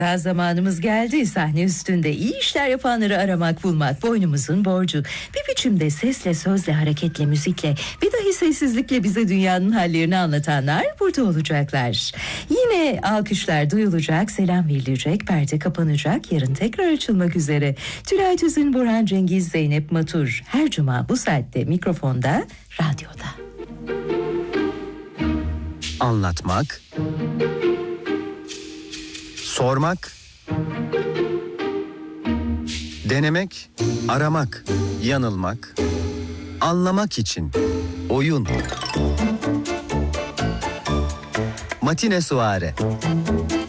Daha zamanımız geldi. Sahne üstünde iyi işler yapanları aramak bulmak boynumuzun borcu. Bir biçimde sesle, sözle, hareketle, müzikle ve dahi sessizlikle bize dünyanın hallerini anlatanlar burada olacaklar. Yine alkışlar duyulacak, selam verilecek, perde kapanacak, yarın tekrar açılmak üzere. Tülay Tüzün, Burhan Cengiz, Zeynep Matur. Her cuma bu saatte mikrofonda, radyoda. Anlatmak, sormak, denemek, aramak, yanılmak, anlamak için oyun. Matine Suare.